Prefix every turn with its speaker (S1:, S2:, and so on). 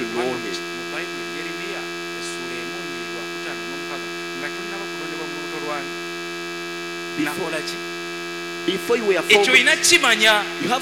S1: to know him. Before you were formed, you have